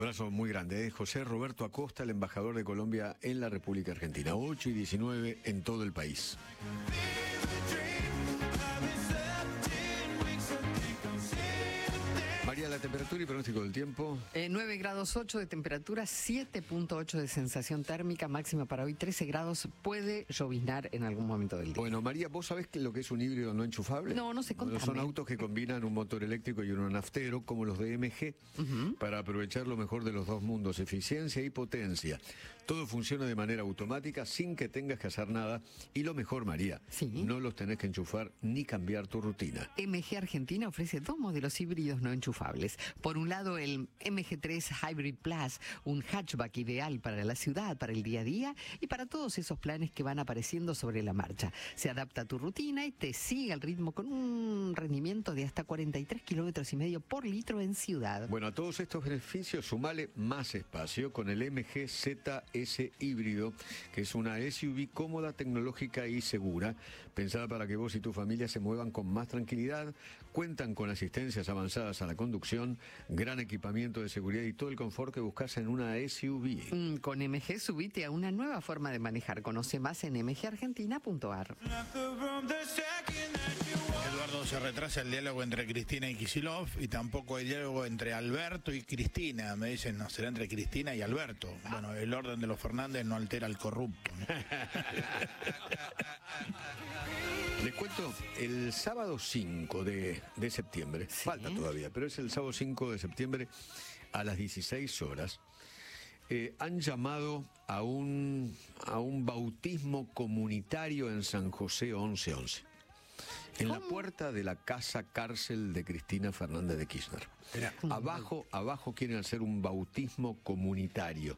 Abrazo muy grande. José Roberto Acosta, el embajador de Colombia en la República Argentina. 8:19 en todo el país. María, la temperatura y pronóstico del tiempo. 9 grados 8 de temperatura, 7.8 de sensación térmica, máxima para hoy 13 grados. Puede lloviznar en algún momento del día. Bueno, María, ¿vos sabés lo que es un híbrido no enchufable? No sé, contame. Son autos que combinan un motor eléctrico y uno naftero, como los de MG, para aprovechar lo mejor de los dos mundos, eficiencia y potencia. Todo funciona de manera automática, sin que tengas que hacer nada. Y lo mejor, María, no los tenés que enchufar ni cambiar tu rutina. MG Argentina ofrece dos modelos híbridos no enchufables. Por un lado, el MG3 Hybrid Plus, un hatchback ideal para la ciudad, para el día a día y para todos esos planes que van apareciendo sobre la marcha. Se adapta a tu rutina y te sigue al ritmo con un rendimiento de hasta 43,5 kilómetros por litro en ciudad. Bueno, a todos estos beneficios sumale más espacio con el MG ZS híbrido, que es una SUV cómoda, tecnológica y segura, pensada para que vos y tu familia se muevan con más tranquilidad. Cuentan con asistencias avanzadas a la conducción, gran equipamiento de seguridad y todo el confort que buscas en una SUV. Con MG subite a una nueva forma de manejar. Conoce más en mgargentina.ar. Eduardo, se retrasa el diálogo entre Cristina y Kicillof y tampoco hay diálogo entre Alberto y Cristina. Me dicen, no, será entre Cristina y Alberto. Bueno, el orden de los Fernández no altera al corrupto, ¿no? Les cuento, el sábado 5 de septiembre, falta todavía, pero es el sábado 5 de septiembre a las 16 horas, han llamado a un bautismo comunitario en San José 1111, en la puerta de la casa cárcel de Cristina Fernández de Kirchner. Abajo quieren hacer un bautismo comunitario.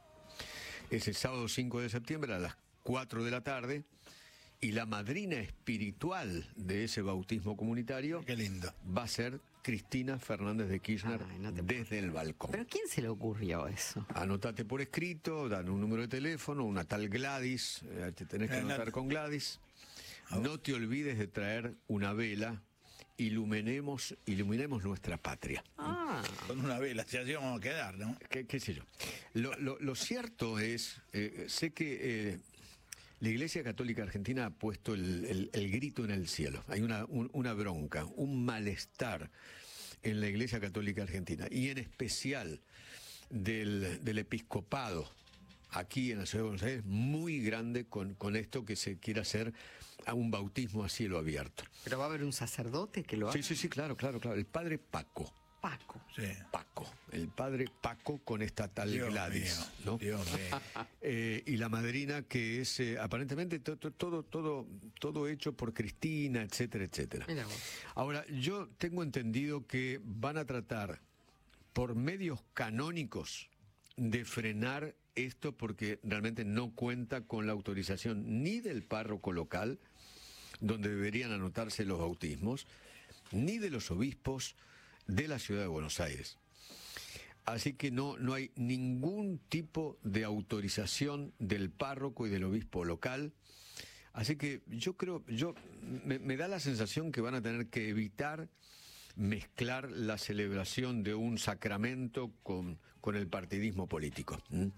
Ese sábado 5 de septiembre a las 4 de la tarde. Y la madrina espiritual de ese bautismo comunitario va a ser Cristina Fernández de Kirchner desde el balcón. ¿Pero a quién se le ocurrió eso? Anotate por escrito, dan un número de teléfono, una tal Gladys, te tenés que anotar con Gladys. No te olvides de traer una vela. Iluminemos nuestra patria. Con una vela, si así vamos a quedar, ¿no? ¿Qué sé yo? Lo cierto es, sé que... la Iglesia Católica Argentina ha puesto el grito en el cielo. Hay una bronca, un malestar en la Iglesia Católica Argentina y en especial del episcopado aquí en la ciudad de Buenos Aires, muy grande con esto que se quiere hacer a un bautismo a cielo abierto. ¿Pero va a haber un sacerdote que lo haga? Sí, claro. El padre Paco. Sí. Paco, el padre Paco con esta tal Dios Gladys, mío, ¿no? Dios mío. Y la madrina que es aparentemente todo hecho por Cristina, etcétera. Mira vos. Ahora, yo tengo entendido que van a tratar por medios canónicos de frenar esto porque realmente no cuenta con la autorización ni del párroco local, donde deberían anotarse los bautismos, ni de los obispos de la ciudad de Buenos Aires. Así que no hay ningún tipo de autorización del párroco y del obispo local. Así que me da la sensación que van a tener que evitar mezclar la celebración de un sacramento con el partidismo político,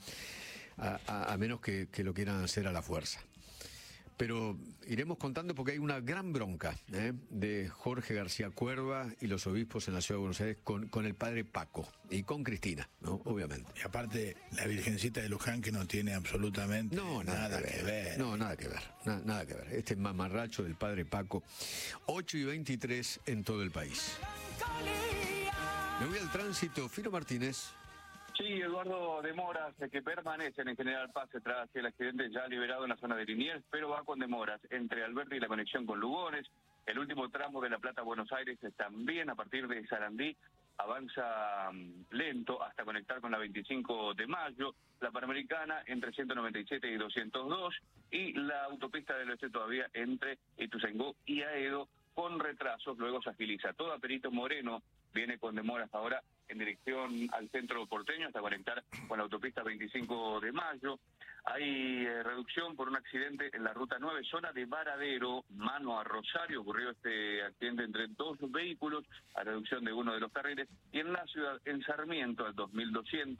a menos que lo quieran hacer a la fuerza. Pero iremos contando porque hay una gran bronca de Jorge García Cuerva y los obispos en la ciudad de Buenos Aires con el padre Paco y con Cristina, ¿no? Obviamente. Y aparte, la Virgencita de Luján, que no tiene absolutamente nada que ver. No, nada que ver. Este mamarracho del padre Paco. 8:23 en todo el país. Me voy al tránsito. Fino Martínez. Sí, Eduardo, demoras que permanecen en General Paz tras el accidente ya liberado en la zona de Liniers, pero va con demoras entre Alberti y la conexión con Lugones. El último tramo de La Plata a Buenos Aires también a partir de Sarandí avanza lento hasta conectar con la 25 de Mayo, la Panamericana entre 197 y 202 y la autopista del Oeste todavía entre Ituzaingó y Aedo con retrasos, luego se agiliza. Todo a Perito Moreno viene con demoras ahora en dirección al centro porteño hasta conectar con la autopista 25 de Mayo. Hay reducción por un accidente en la ruta 9, zona de Varadero, mano a Rosario. Ocurrió este accidente entre dos vehículos, a reducción de uno de los carriles. Y en la ciudad, en Sarmiento, al 2200.